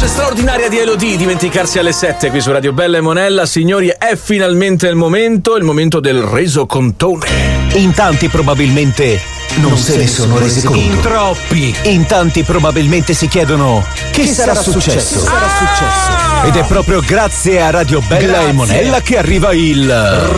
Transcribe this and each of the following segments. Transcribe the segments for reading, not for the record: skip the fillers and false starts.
voce straordinaria di Elodie, dimenticarsi alle 7 qui su Radio Bella e Monella. Signori, è finalmente il momento del resocontone. In tanti probabilmente non se ne sono resi conto. In troppi. In tanti probabilmente si chiedono che sarà successo. Ed è proprio grazie a Radio Bella e Monella che arriva il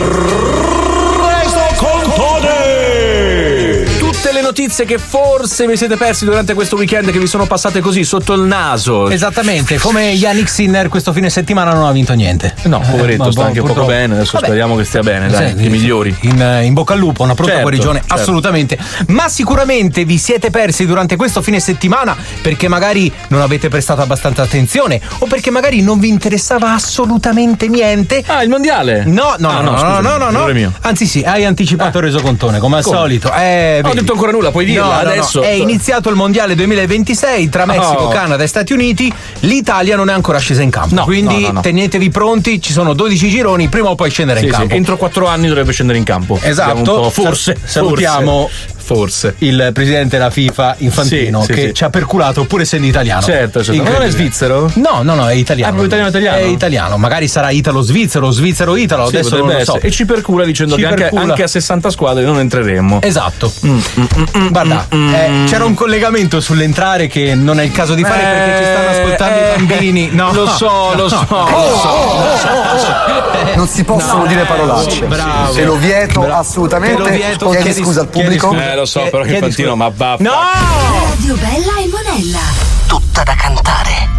resocontone. Tutte le notizie che forse vi siete persi durante questo weekend, che vi sono passate così sotto il naso. Esattamente, come Yannick Sinner questo fine settimana non ha vinto niente. No, poveretto, sta anche poco bene. Adesso speriamo che stia bene, dai, che migliori. In bocca al lupo, una pronta guarigione, assolutamente. Ma sicuramente vi siete persi durante questo fine settimana perché magari non avete prestato abbastanza attenzione o perché magari non vi interessava assolutamente niente. Ah, il mondiale? No. Mio. Anzi sì, hai anticipato il resocontone, come al solito. Non ho detto ancora nulla, puoi dirla adesso. È iniziato il mondiale 2026 tra Messico, Canada e Stati Uniti. L'Italia non è ancora scesa in campo, quindi tenetevi pronti, ci sono 12 gironi, prima o poi scendere in campo. Entro 4 anni dovrebbe scendere in campo. Esatto. Salutiamo il presidente della FIFA Infantino, che ci ha perculato pur essendo italiano. Certo. Ma non è svizzero? No, è italiano. Proprio italiano? È italiano, magari sarà italo-svizzero, svizzero-italo, adesso non lo so. E ci percula dicendo che anche a 60 squadre non entreremo. Esatto. Guarda, c'era un collegamento sull'entrare che non è il caso di fare perché ci stanno ascoltando i bambini. No. Lo so. Non si possono dire parolacce. Bravo. Te lo vieto assolutamente. Chiedi scusa al pubblico. Lo so, però Infantino, ma va. No! Radio Bella e Monella. Tutta da cantare.